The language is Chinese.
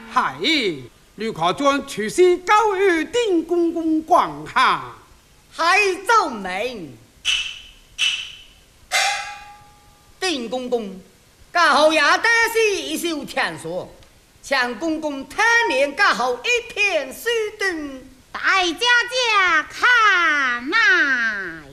嗨，刘考官出师教育丁公公广下， 还奏明，丁公公，家后也得是一袖天说，强公公贪恋家后一片书灯， 大家家看呐。